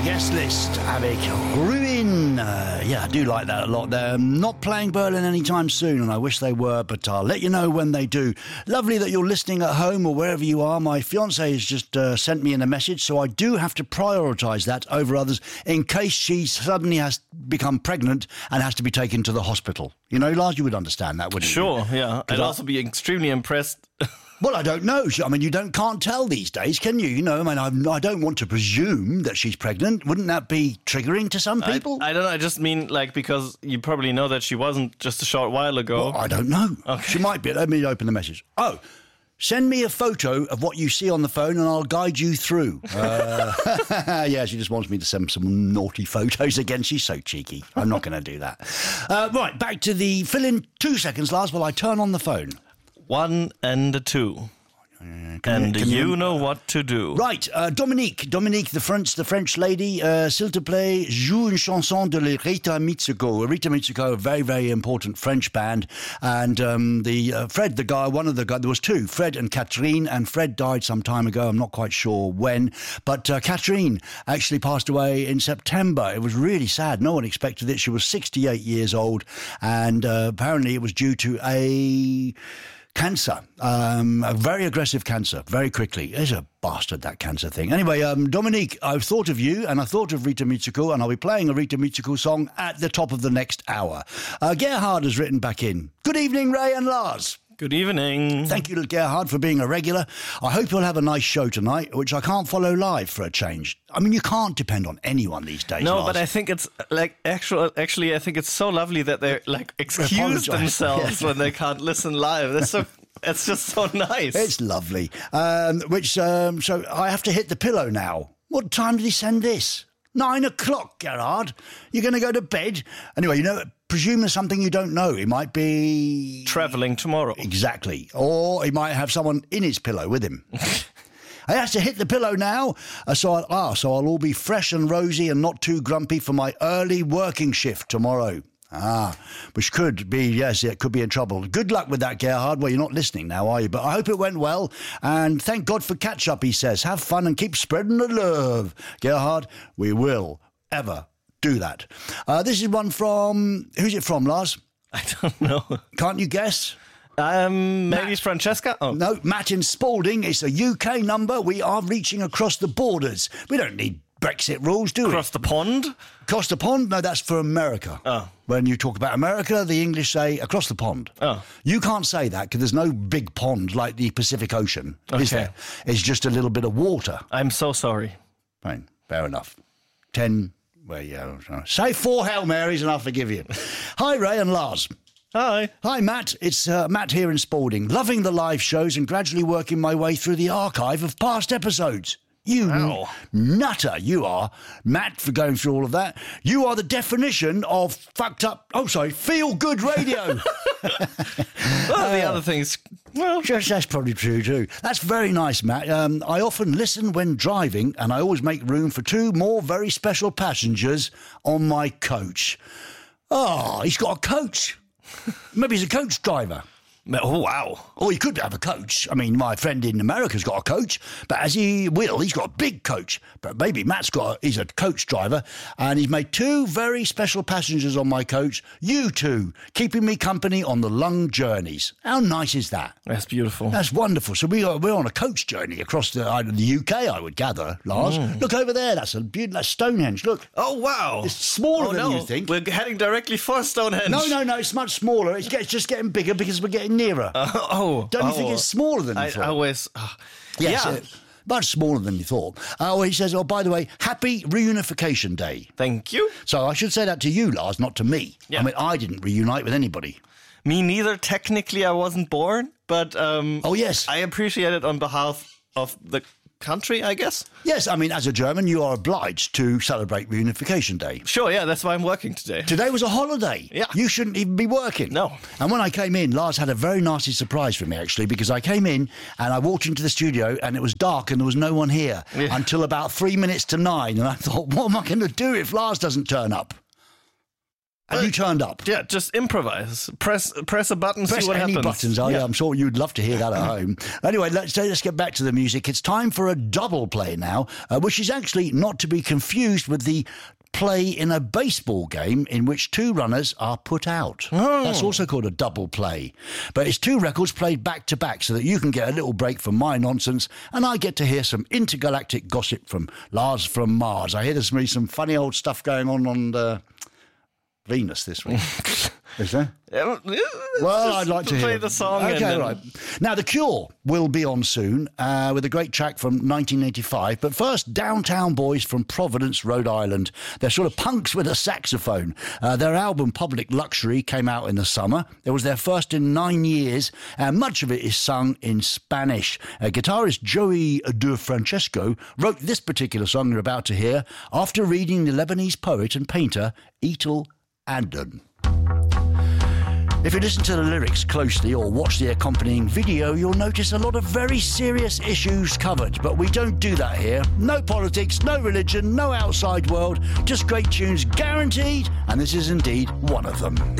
guest list avec Ruin. Yeah, I do like that a lot. They're not playing Berlin anytime soon, and I wish they were, but I'll let you know when they do. Lovely that you're listening at home or wherever you are. My fiancée has just sent me in a message, so I do have to prioritise that over others in case she suddenly has become pregnant and has to be taken to the hospital. You know, Lars, you would understand that, wouldn't you? Sure, yeah. I'd also be extremely impressed. Well, I don't know. I mean, you can't tell these days, can you? You know, I mean, I don't want to presume that she's pregnant. Wouldn't that be triggering to some people? I don't know. I just mean, like, because you probably know that she wasn't just a short while ago. Well, I don't know. Okay. She might be. Let me open the message. Oh, send me a photo of what you see on the phone and I'll guide you through. Yeah, she just wants me to send some naughty photos again. She's so cheeky. I'm not going to do that. Right, back to the fill in 2 seconds, Lars, while I turn on the phone. 1 and a 2. And you know what to do. Right, Dominique, the French lady, s'il te plaît, joue une chanson de Rita Mitsuko. Rita Mitsuko, a very, very important French band. And Fred, the guy, one of the guys, there was two, Fred and Catherine, and Fred died some time ago. I'm not quite sure when. But Catherine actually passed away in September. It was really sad. No one expected it. She was 68 years old. And apparently it was due to a cancer, a very aggressive cancer, very quickly. It's a bastard, that cancer thing. Anyway, Dominique, I've thought of you and I thought of Rita Mitsuko, and I'll be playing a Rita Mitsuko song at the top of the next hour. Gerhard has written back in. Good evening, Ray and Lars. Good evening. Thank you, Gerhard, for being a regular. I hope you'll have a nice show tonight, which I can't follow live for a change. I mean, you can't depend on anyone these days, No, Lars. but I think it's like actually, I think it's so lovely that they like excuse themselves when they can't listen live. It's just so nice. It's lovely. So I have to hit the pillow now. What time did he send this? 9 o'clock, Gerhard. You're going to go to bed? Anyway, you know, presume there's something you don't know. He might be traveling tomorrow. Exactly. Or he might have someone in his pillow with him. I have to hit the pillow now, so I'll all be fresh and rosy and not too grumpy for my early working shift tomorrow. Which could be, yes, it could be in trouble. Good luck with that, Gerhard. Well, you're not listening now, are you? But I hope it went well. And thank God for catch-up, he says. Have fun and keep spreading the love. Gerhard, we will ever do that. This is one from... Who's it from, Lars? I don't know. Can't you guess? Maybe it's Francesca? Oh. No, Matt in Spalding. It's a UK number. We are reaching across the borders. We don't need Brexit rules, do we? Across the pond? Across the pond? No, that's for America. Oh. When you talk about America, the English say across the pond. Oh. You can't say that because there's no big pond like the Pacific Ocean, is Okay. there? It's just a little bit of water. I'm so sorry. Fine, fair enough. 10, well, yeah. Say 4 Hail Marys and I'll forgive you. Hi, Ray and Lars. Hi. Hi, Matt. It's Matt here in Spalding. Loving the live shows and gradually working my way through the archive of past episodes. You nutter, you are. Matt, for going through all of that. You are the definition of feel-good radio. Well, the other things, well... That's probably true too. That's very nice, Matt. I often listen when driving and I always make room for 2 more very special passengers on my coach. Oh, he's got a coach. Maybe he's a coach driver. Oh, wow. Or he could have a coach. I mean, my friend in America's got a coach, but he's got a big coach. But maybe he's a coach driver, and he's made 2 very special passengers on my coach. You 2, keeping me company on the long journeys. How nice is that? That's beautiful. That's wonderful. So we're on a coach journey across the UK, I would gather, Lars. Look over there. That's Stonehenge. Look. Oh, wow. It's smaller than you think. We're heading directly for Stonehenge. No. It's much smaller. It's just getting bigger because we're getting nearer. Don't you think it's smaller than you thought? I always... Yes, yeah. Much smaller than you thought. He says, by the way, happy reunification day. Thank you. So I should say that to you, Lars, not to me. Yeah. I mean, I didn't reunite with anybody. Me neither. Technically, I wasn't born, but... oh, yes. I appreciate it on behalf of the country, I guess. Yes, I mean, as a German, you are obliged to celebrate Reunification Day. Sure, yeah, that's why I'm working today. Today was a holiday. Yeah. You shouldn't even be working. No. And when I came in, Lars had a very nasty surprise for me, actually, because I came in and I walked into the studio and it was dark and there was no one here until about 9:03. And I thought, what am I going to do if Lars doesn't turn up? And you turned up. Yeah, just improvise. Press a button, Press see what any happens. buttons. Yeah, I'm sure you'd love to hear that at home. Anyway, let's get back to the music. It's time for a double play now, which is actually not to be confused with the play in a baseball game in which two runners are put out. Oh. That's also called a double play. But it's two records played back to back so that you can get a little break from my nonsense and I get to hear some intergalactic gossip from Lars from Mars. I hear there's going to be some funny old stuff going on Venus this week. Is there? Well, I'd like to play hear the song. Okay, right. Now, The Cure will be on soon with a great track from 1985. But first, Downtown Boys from Providence, Rhode Island. They're sort of punks with a saxophone. Their album, Public Luxury, came out in the summer. It was their first in 9 years, and much of it is sung in Spanish. Guitarist Joey De Francesco wrote this particular song you're about to hear after reading the Lebanese poet and painter Eitel Adnan. If you listen to the lyrics closely or watch the accompanying video, you'll notice a lot of very serious issues covered, but we don't do that here. No politics, no religion, no outside world, just great tunes guaranteed, and this is indeed one of them.